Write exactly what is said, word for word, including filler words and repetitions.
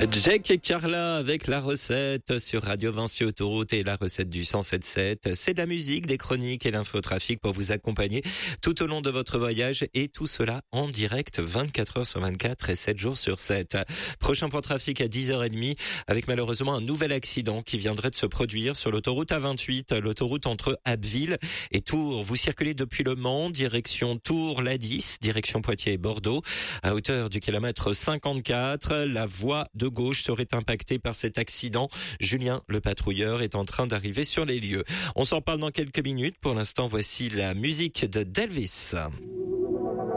Jack et Carla avec la recette sur Radio Vinci Autoroute et la recette du cent sept sept. C'est de la musique, des chroniques et l'infotrafic pour vous accompagner tout au long de votre voyage et tout cela en direct vingt-quatre heures sur vingt-quatre et sept jours sur sept. Prochain point trafic à dix heures trente avec malheureusement un nouvel accident qui viendrait de se produire sur l'autoroute A vingt-huit, l'autoroute entre Abbeville et Tours. Vous circulez depuis Le Mans, direction Tours-La dix, direction Poitiers et Bordeaux. À hauteur du kilomètre cinquante-quatre, la voie de gauche serait impactée par cet accident. Julien, le patrouilleur, est en train d'arriver sur les lieux. On s'en parle dans quelques minutes. Pour l'instant, voici la musique de Delvis.